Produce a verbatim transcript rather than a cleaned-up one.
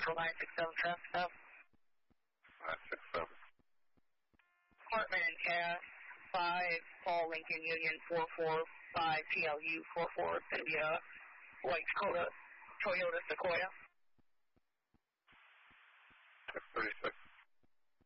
Central nine six seven traffic stop. nine six seven. Hartman and Cass, five, Paul Lincoln Union, four four five P L U, four four, it's going to be a white Dakota, Toyota Sequoia. thirty-six